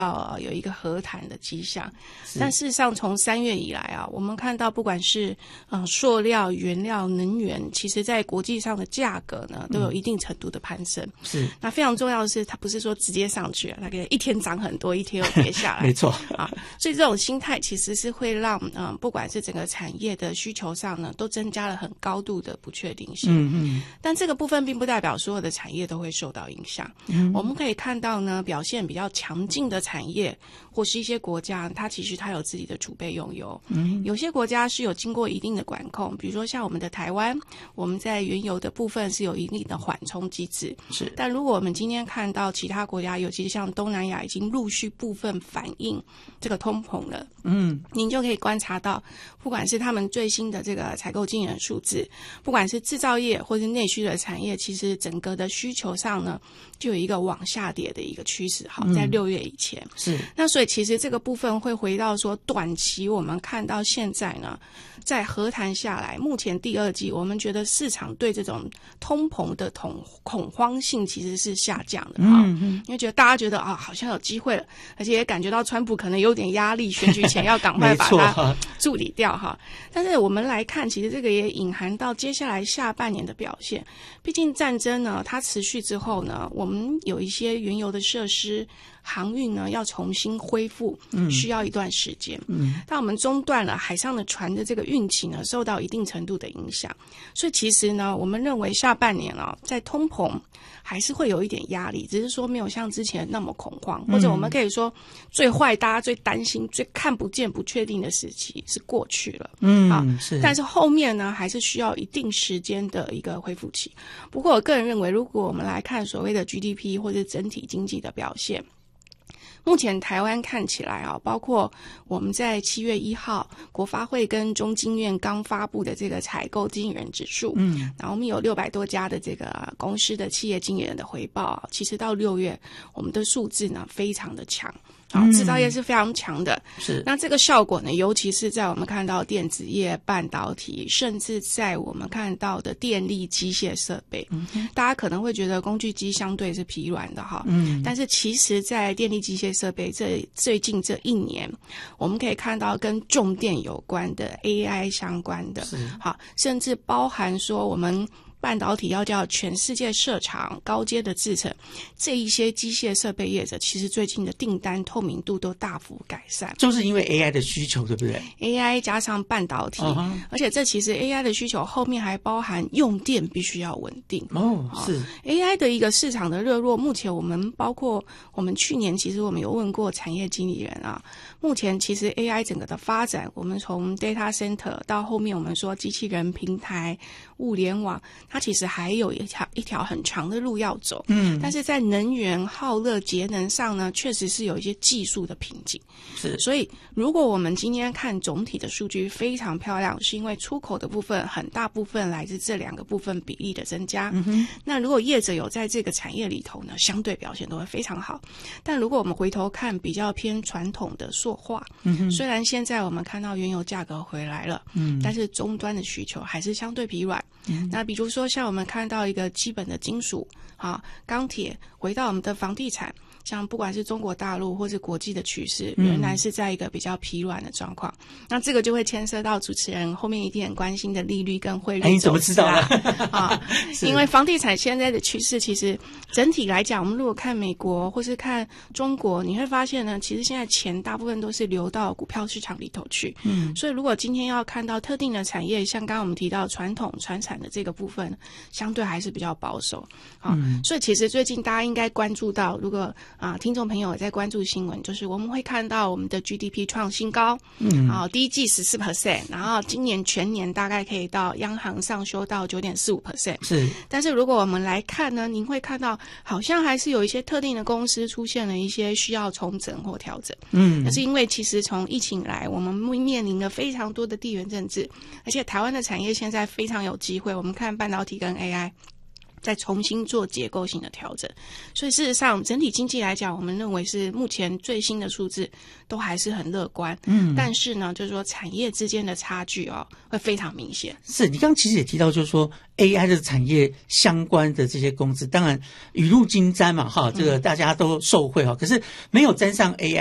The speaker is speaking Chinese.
有一个和谈的迹象。但事实上从3月以来啊，我们看到不管是塑料、原料、能源，其实在国际上的价格呢都有一定程度的攀升。 是， 那非常重要的是，它不是说直接上去了，它可以一天涨很多，一天又跌下来。 没错啊，所以这种心态其实是会让不管是整个产业的需求上呢，都增加了很高度的不确定性。但这个部分并不代表所有的产业都会受到影响。我们可以看到呢，表现比较强劲的产业或是一些国家，它其实它有自己的储备用油。有些国家是有经过一定的管控，比如说像我们的台湾，我们在原油的部分是有一定的缓冲机制。 是， 但如果我们今天看到其他国家，尤其是像东南亚，已经陆续部分反映这个通膨了。您就可以观察到，不管是他们最新的这个采购经理人数字，不管是制造业或是内需的产业，其实整个的需求上呢，就有一个往下跌的一个趋势。好，在6月以前是， 那所以其实这个部分会回到说，短期我们看到现在呢，在和谈下来，目前第2季我们觉得市场对这种通膨的恐慌性其实是下降的。因为大家觉得好像有机会了，而且也感觉到川普可能有点压力，选举前要赶快把它处理掉哈。但是我们来看，其实这个也隐含到接下来下半年的表现。毕竟战争呢，它持续之后呢，我们有一些原油的设施、航运呢要重新恢复，需要一段时间。但我们中断了海上的船的这个运气呢，受到一定程度的影响。所以其实呢，我们认为下半年在通膨还是会有一点压力，只是说没有像之前那么恐慌，或者我们可以说最坏大家最担心、最看不见、不确定的时期是过去了。 是。 但是后面呢，还是需要一定时间的一个恢复期。不过我个人认为，如果我们来看所谓的 GDP 或者整体经济的表现，目前台湾看起来包括我们在7月1号国发会跟中经院刚发布的这个采购经理人指数，然后我们有600多家的这个公司的企业经理人的回报，其实到6月我们的数字呢非常的强。制造业是非常强的。 是。 那这个效果呢，尤其是在我们看到电子业、半导体，甚至在我们看到的电力机械设备。大家可能会觉得工具机相对是疲软的哈。但是其实在电力机械设备最近这1年，我们可以看到跟重电有关的 AI 相关的，好，甚至包含说我们半导体要叫全世界设厂、高阶的制程，这一些机械设备业者，其实最近的订单透明度都大幅改善， 就是因为 AI 的需求，对不对？ AI 加上半导体，而且这其实 AI 的需求后面还包含用电必须要稳定。 是 AI 的一个市场的热络，目前我们包括我们去年其实我们有问过产业经理人目前其实 AI 整个的发展，我们从 data center 到后面我们说机器人平台、物联网，它其实还有一条很长的路要走。但是在能源耗热节能上呢，确实是有一些技术的瓶颈。 是， 所以如果我们今天看总体的数据非常漂亮，是因为出口的部分很大部分来自这2个部分比例的增加。那如果业者有在这个产业里头呢，相对表现都会非常好。但如果我们回头看比较偏传统的塑化，虽然现在我们看到原油价格回来了，但是终端的需求还是相对疲软。那比如说像我们看到一个基本的金属钢铁，回到我们的房地产，像不管是中国大陆或是国际的趋势，仍然是在一个比较疲软的状况。那这个就会牵涉到主持人后面一定很关心的利率跟汇率。 你怎么知道呢？ 因为房地产现在的趋势，其实整体来讲，我们如果看美国或是看中国，你会发现呢，其实现在钱大部分都是流到股票市场里头去。所以如果今天要看到特定的产业，像刚刚我们提到传统传产的这个部分，相对还是比较保守。所以其实最近大家应该关注到，如果听众朋友在关注新闻，就是我们会看到我们的 GDP 创新高，第一季 14%， 然后今年全年大概可以到央行上修到 9.45%。 是， 但是如果我们来看呢，您会看到好像还是有一些特定的公司出现了一些需要重整或调整。那是因为其实从疫情来，我们面临了非常多的地缘政治，而且台湾的产业现在非常有机会。我们看半导体跟 AI， 再重新做结构性的调整。所以事实上整体经济来讲，我们认为是目前最新的数字都还是很乐观，但是呢就是说产业之间的差距会非常明显。 是你刚刚其实也提到，就是说 AI 的产业相关的这些公司，当然雨露均沾嘛，这个大家都受惠可是没有沾上 AI